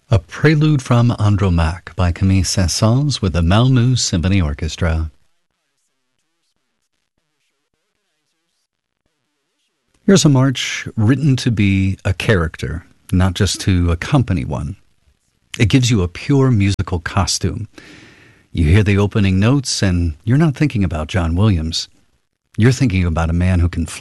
A prelude from Andromaque by Camille Saint-Saëns with the Malmö Symphony Orchestra. Here's a march written to be a character, not just to accompany one. It gives you a pure musical costume. You hear the opening notes and you're not thinking about John Williams. You're thinking about a man who can